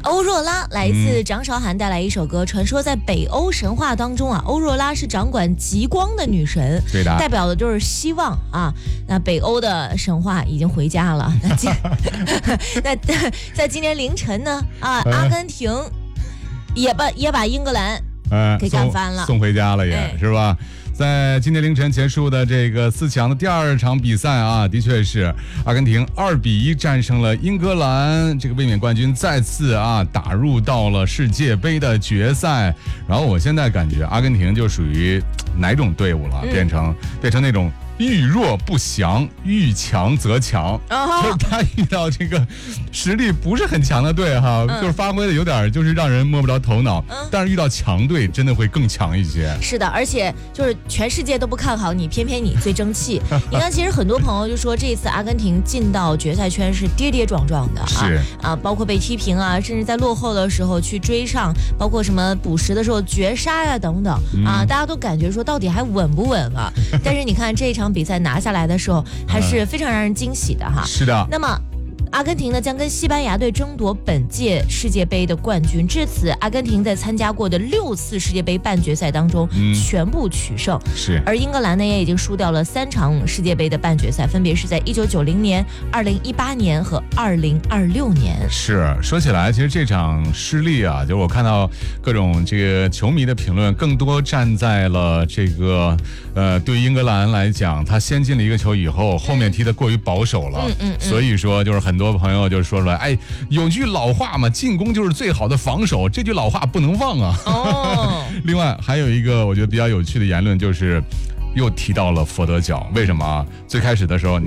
欧若拉来自张韶涵带来一首歌，传说在北欧神话当中啊，欧若拉是掌管极光的女神， 对的， 代表的就是希望啊。那北欧的神话已经回家了，那在今天凌晨呢阿根廷也把英格兰给干翻了， 送回家了也，是吧？在今天凌晨结束的这个4强的第2场比赛啊，的确是阿根廷2-1战胜了英格兰，这个卫冕冠军再次打入到了世界杯的决赛。然后我现在感觉阿根廷就属于哪种队伍了？变成那种遇弱不降，遇强则强，就是他遇到这个实力不是很强的队就是发挥的有点就是让人摸不着头脑，但是遇到强队真的会更强一些。 是的，而且就是全世界都不看好你，偏偏你最争气。你看，其实很多朋友就说这一次阿根廷进到决赛圈是跌跌撞撞的包括被踢平甚至在落后的时候去追上，包括什么补时的时候绝杀等等大家都感觉说到底还稳不稳啊？但是你看这一场比赛拿下来的时候，还是非常让人惊喜的是的。 那么阿根廷呢将跟西班牙队争夺本届世界杯的冠军。至此，阿根廷在参加过的6次世界杯半决赛当中全部取胜。 是。 而英格兰呢也已经输掉了3场世界杯的半决赛，分别是在1990年、2018年和2026年。 是。说起来，其实这场失利就是我看到各种这个球迷的评论，更多站在了这个对于英格兰来讲，他先进了一个球以后，后面踢得过于保守了。所以说就是很多朋友就说出来，有句老话嘛，进攻就是最好的防守，这句老话不能忘啊。另外还有一个我觉得比较有趣的言论，就是又提到了佛得角。为什么最开始的时候